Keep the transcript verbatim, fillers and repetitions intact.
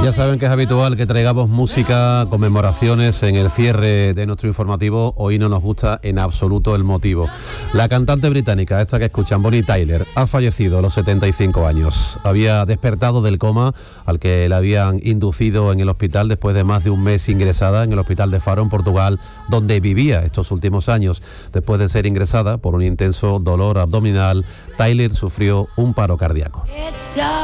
Ya saben que es habitual que traigamos música, conmemoraciones en el cierre de nuestro informativo. Hoy no nos gusta en absoluto el motivo. La cantante británica, esta que escuchan, Bonnie Tyler, ha fallecido a los setenta y cinco años. Había despertado del coma al que la habían inducido en el hospital después de más de un mes ingresada en el hospital de Faro, en Portugal, donde vivía estos últimos años. Después de ser ingresada por un intenso dolor abdominal, Tyler sufrió un paro cardíaco.